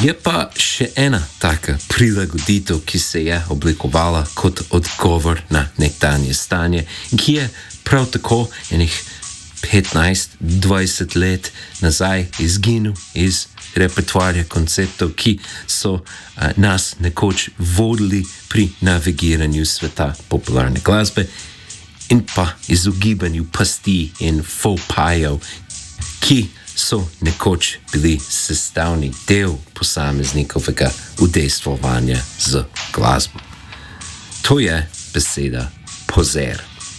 Je pa še ena taka prilagoditev, ki se je oblikovala kot odgovor na nekdanje stanje, ki je prav tako enih 15-20 let nazaj izginil iz repertoarja konceptov, ki so nas nekoč vodili pri navigiranju sveta popularne glasbe in pa izogibanju pasti in faux-pajev, ki so nekoč bili sestavni del posameznikovega udejstvovanja z glasbo. To je beseda pozer.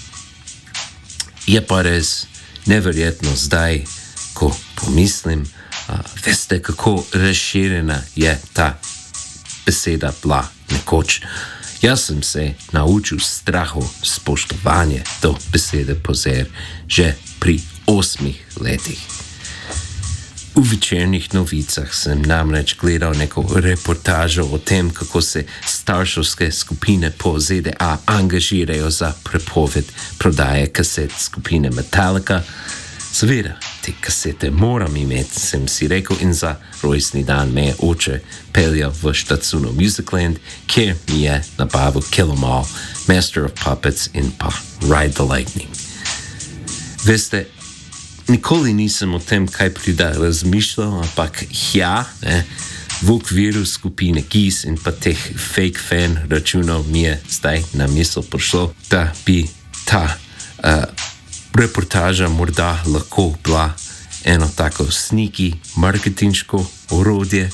Je pa res neverjetno zdaj, ko pomislim, veste, kako razširjena je ta beseda bila nekoč. Jaz sem se naučil strahu spoštovanje do besede pozer že pri 8 letih. V večernih novicah sem namreč gledal neko reportažo o tem, kako se starševske skupine po ZDA angažirajo za prepoved prodaje kaset skupine Metallica. Seveda, te kasete moram imeti, sem si rekel, in za rojstni dan me je oče peljal v Štacuno Musicland, kjer mi je nabavil Kill 'Em All, Master of Puppets in pa Ride the Lightning. Veste, nikoli nisem o tem kaj prida razmišljal, ampak v okviru skupine Geese in pa teh fake fan računov mi je zdaj na misel prišlo, da bi ta reportaža morda lahko bila eno tako sneaky marketinško orodje,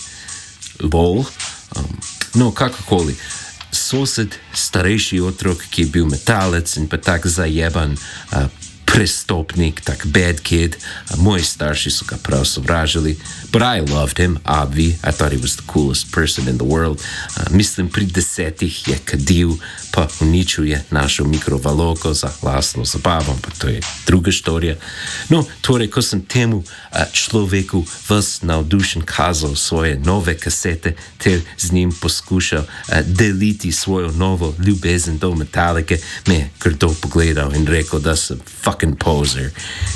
no kakokoli. Sosed, starejši otrok, ki je bil metalec in pa tak zajeban prestopnik, tak bad kid. Moji starši so ga prav sovražili, but I loved him, I thought he was the coolest person in the world. Mislim, pri 10 je kadil, pa uničil je našo mikrovalovko za lastno zabavo, pa to je druga štorija. No, torej, ko sem temu človeku vas navdušen kazal svoje nove kasete, ter z njim poskušal deliti svojo novo ljubezen do Metalike, me je grdo pogledal in rekel, da sem fucking poser.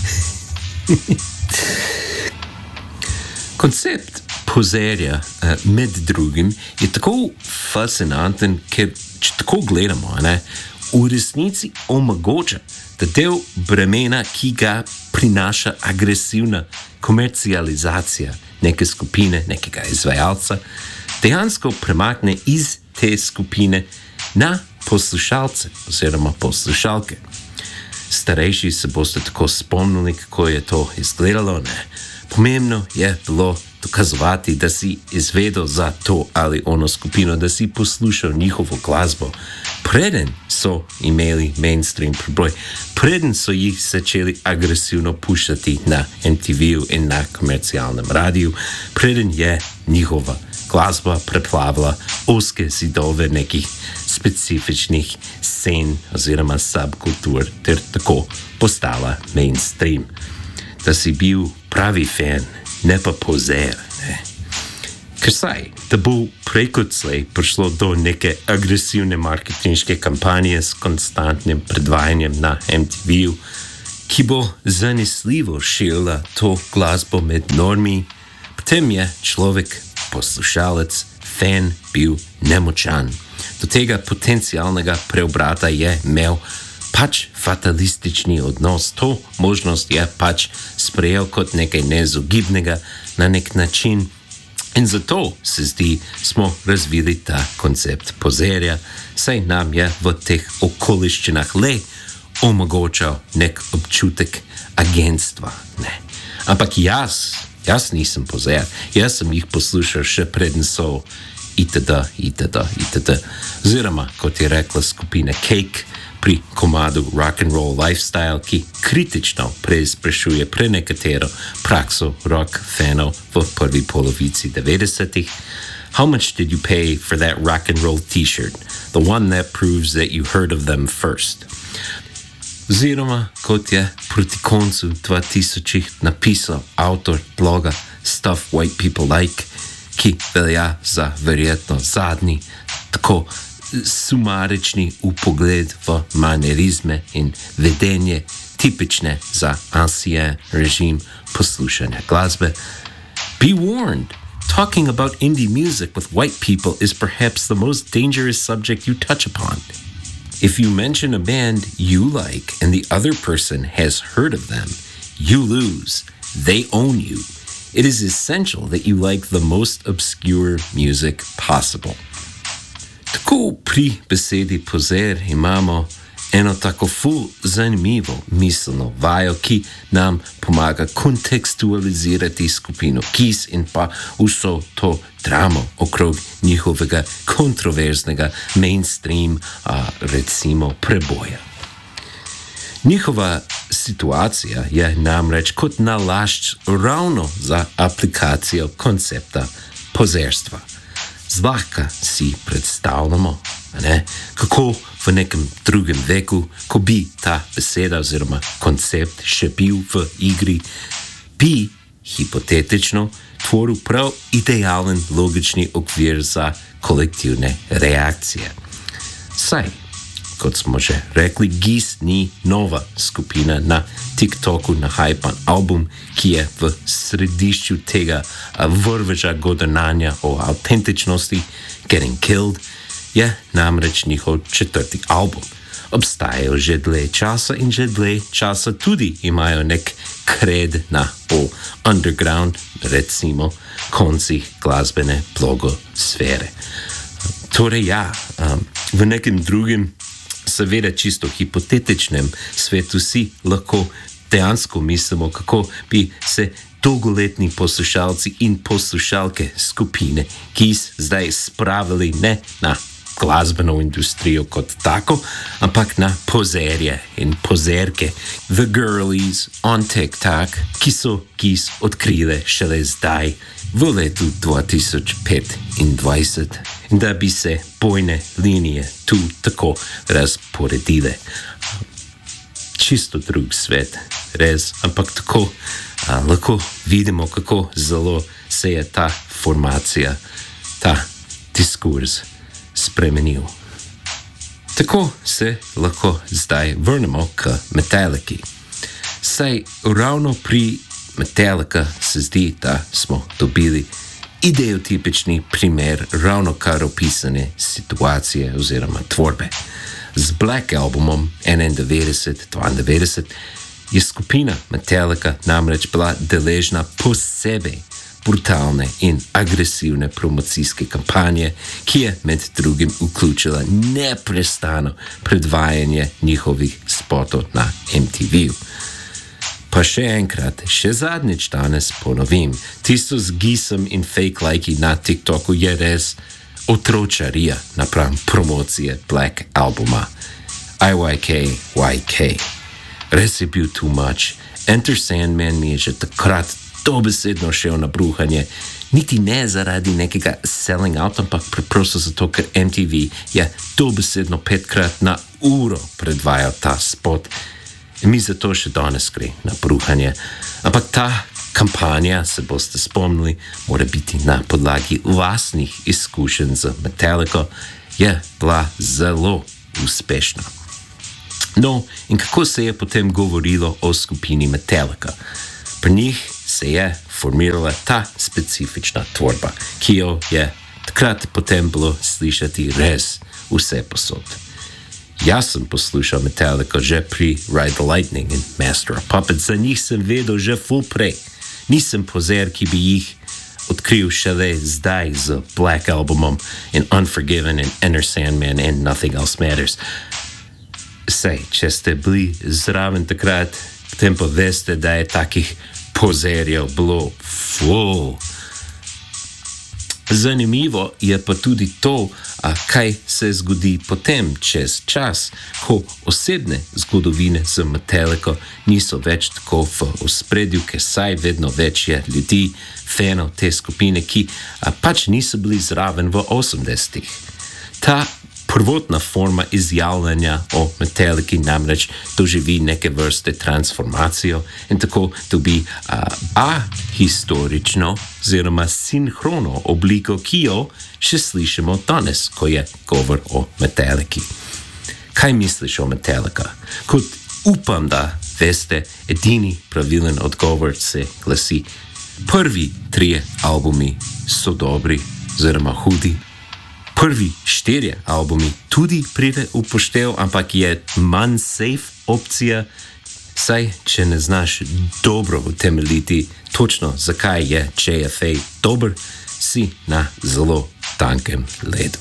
Koncept pozerja med drugim je tako fascinanten, ker če tako gledamo, v resnici omogoča, da del bremena, ki ga prinaša agresivna komercializacija neke skupine, nekega izvajalca, dejansko premakne iz te skupine na poslušalce oziroma poslušalke. Starejši se boste tako spomnili, kako je to izgledalo, Pomembno je bilo dokazovati, da si izvedel za to ali ono skupino, da si poslušal njihovo glasbo. Preden so imeli mainstream preboj, preden so jih začeli agresivno puščati na MTV-u in na komercialnem radiju, preden je njihova glasba preplavila ozke zidove nekih specifičnih scen oziroma subkultur ter tako postala mainstream. Da si bil pravi fan, ne pa pozer. Ker saj, da bo prej kot slej prišlo do neke agresivne marketinške kampanje s konstantnim predvajanjem na MTV-u, ki bo zanesljivo širila to glasbo med normi, potem je človek, poslušalec, fan bil nemočan. Do tega potencialnega preobrata je imel pač fatalistični odnos. To možnost je pač sprejel kot nekaj neizogibnega na nek način in zato se zdi, smo razvili ta koncept pozerja, saj nam je v teh okoliščinah le omogočal nek občutek agentstva. Ampak jaz nisem pozer, jaz sem jih poslušal še preden so itd. Oziroma, kot je rekla skupina Cake pri komadu Rock and Roll Lifestyle, ki kritično preizprašuje prenekatero prakso rock fanov v prvi polovici 90-ih. How much did you pay for that rock and roll t-shirt? The one that proves that you heard of them first. Oziroma, kot je proti koncu 2000-ih napisal avtor bloga Stuff White People Like, ki velja za verjetno zadnji, tako sumarični upogled v manierizme in vedenje tipične za ancien režim poslušanja glasbe. Be warned, talking about indie music with white people is perhaps the most dangerous subject you touch upon. If you mention a band you like and the other person has heard of them, you lose. They own you. It is essential that you like the most obscure music possible. Tako pri besedi pozer imamo eno tako ful zanimivo miselno vajo, ki nam pomaga kontekstualizirati skupino Kiss in pa vso to dramo okrog njihovega kontroverznega mainstream, recimo, preboja. Njihova situacija je namreč kot nalašč ravno za aplikacijo koncepta pozerstva. Zlahka si predstavljamo, kako v nekem drugem veku, ko bi ta beseda oziroma koncept še bil v igri, bi hipotetično tvoril prav idealen logični okvir za kolektivne reakcije. Saj, kot smo že rekli, Kiss ni nova skupina na TikToku nahajpan album, ki je v središču tega vrveža godrnanja o autentičnosti, Getting Killed, je namreč njihov 4. album. Obstajajo že dlje časa in že dlje časa tudi imajo nek kred na underground, recimo, koncih glasbene blogosfere. Torej v nekem drugem, seveda čisto hipotetičnem svetu si lahko dejansko mislimo, kako bi se dolgoletni poslušalci in poslušalke skupine Kiss zdaj spravili ne na glasbeno industrijo kot tako, ampak na pozerje in pozerke, the girlies on TikTok, ki so Kiss odkrile šele zdaj v letu 2025 in da bi se bojne linije tu tako razporedile. Čisto drug svet, res, ampak tako lahko vidimo, kako zelo se je ta formacija, ta diskurs spremenil. Tako se lahko zdaj vrnemo k Metallici. Saj ravno pri Metallica se zdi, da smo dobili ideotipični primer ravno kar opisane situacije oziroma tvorbe. Z Black albumom 91-92 je skupina Metallica namreč bila deležna posebej brutalne in agresivne promocijske kampanje, ki je med drugim vključila neprestano predvajanje njihovih spotov na MTV-ju. Pa še enkrat, še zadnjič danes ponovim, tisto z Kissom in fake lajki na TikToku je res otročarija napram promocije Black albuma. YK. Res je bil too much. Enter Sandman mi je že takrat dobesedno šel na bruhanje, niti ne zaradi nekega selling out, ampak preprosto zato, ker MTV je dobesedno 5-krat na uro predvajal ta spot. In mi zato še danes gre na bruhanje. Ampak ta kampanja, se boste spomnili, mora biti na podlagi vlastnih izkušenj z Metallico, je bila zelo uspešna. No, in kako se je potem govorilo o skupini Metallica? Pri njih se je formirala ta specifična tvorba, ki jo je takrat potem bilo slišati res vse posod. Jaz sem poslušal Metallico že pri Ride the Lightning in Master of Puppets, za njih sem vedel že ful prej. Nisem pozer, ki bi jih odkril šele zdaj z Black albumom in Unforgiven in Enter Sandman and Nothing Else Matters. Sej, če ste bili zraven takrat, potem pa veste, da je takih pozerjev bilo ful. Zanimivo je pa tudi to, kaj se zgodi potem čez čas, ko osebne zgodovine z Metallico niso več tako v ospredju, ker saj vedno več je ljudi, fanov te skupine, ki pač niso bili zraven v 80-ih. Ta prvotna forma izjavljanja o Metallici namreč doživi neke vrste transformacijo in tako dobi ahistorično oziroma sinhrono obliko, ki jo še slišimo danes, ko je govor o Metallici. Kaj misliš o Metallica? Kot upam, da veste, edini pravilen odgovor se glasi: prvi 3 albumi so dobri, oziroma hudi. Prvi 4 albumi tudi pride v poštev, ampak je manj safe opcija, saj če ne znaš dobro utemeljiti točno, zakaj je JFA dober, si na zelo tankem ledu.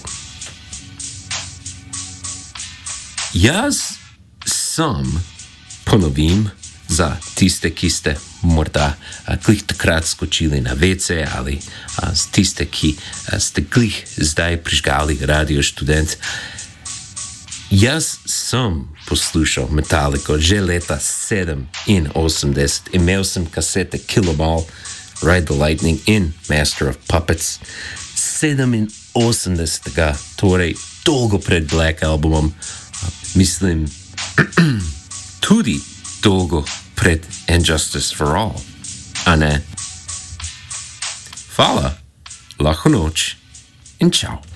Jaz sam ponovim za tiste, ki ste morda glih takrat skočili na WC ali tiste, ki ste glih zdaj prižgali Radio Študent. Jaz sem poslušal Metallico že leta 87. Imel sem kasete Kill 'Em All, Ride the Lightning in Master of Puppets. 87. Torej dolgo pred Black Albumom, mislim tudi dolgo pred And Justice for All, a ne? Hvala, lahko noč in čau.